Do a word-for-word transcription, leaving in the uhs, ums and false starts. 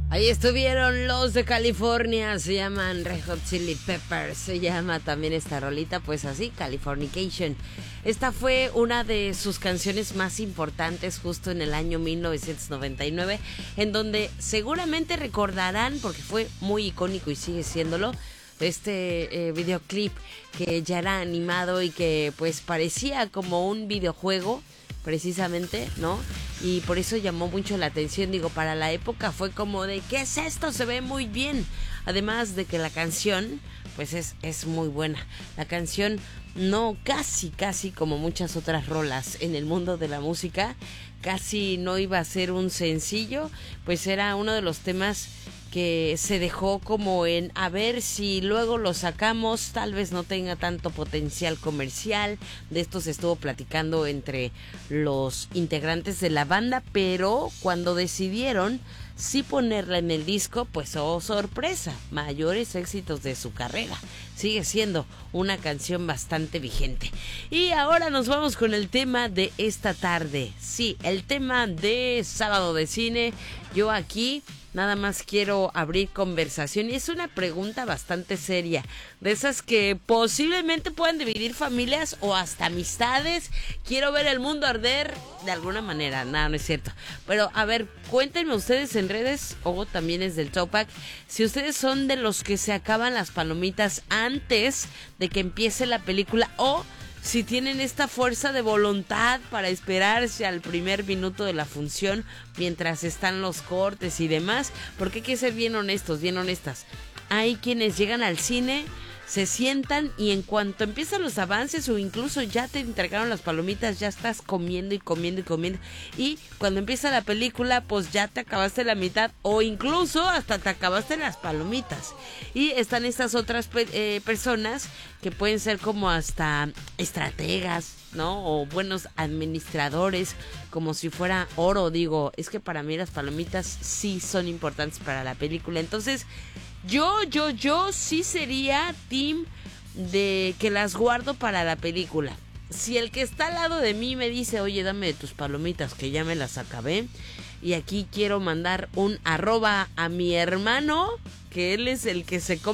Ahí estuvieron los de California, se llaman Red Hot Chili Peppers, se llama también esta rolita, pues así, Californication. Esta fue una de sus canciones más importantes justo en el año mil novecientos noventa y nueve, en donde seguramente recordarán, porque fue muy icónico y sigue siéndolo, este eh, videoclip que ya era animado y que pues parecía como un videojuego, precisamente, ¿no? Y por eso llamó mucho la atención, digo, para la época fue como de, ¿qué es esto? Se ve muy bien. Además de que la canción, pues es, es muy buena. La canción, no, casi, casi como muchas otras rolas en el mundo de la música, casi no iba a ser un sencillo, pues era uno de los temas que se dejó como en a ver si luego lo sacamos, tal vez no tenga tanto potencial comercial. De esto se estuvo platicando entre los integrantes de la banda, pero cuando decidieron sí ponerla en el disco, pues oh sorpresa, mayores éxitos de su carrera. Sigue siendo una canción bastante vigente. Y ahora nos vamos con el tema de esta tarde. Sí, el tema de Sábado de Cine. Yo aquí nada más quiero abrir conversación y es una pregunta bastante seria, de esas que posiblemente puedan dividir familias o hasta amistades. Quiero ver el mundo arder de alguna manera. Nada, no es cierto. Pero a ver, cuéntenme ustedes en redes o también es del Tupac, si ustedes son de los que se acaban las palomitas antes de que empiece la película o si tienen esta fuerza de voluntad para esperarse al primer minuto de la función mientras están los cortes y demás, porque hay que ser bien honestos, bien honestas. Hay quienes llegan al cine, se sientan y en cuanto empiezan los avances o incluso ya te entregaron las palomitas, ya estás comiendo y comiendo y comiendo. Y cuando empieza la película, pues ya te acabaste la mitad o incluso hasta te acabaste las palomitas. Y están estas otras eh, personas que pueden ser como hasta estrategas, ¿no? O buenos administradores, como si fuera oro. Digo, es que para mí las palomitas sí son importantes para la película. Entonces, yo, yo, yo sí sería team de que las guardo para la película. Si el que está al lado de mí me dice, oye, dame de tus palomitas que ya me las acabé, y aquí quiero mandar un arroba a mi hermano, que él es el que se come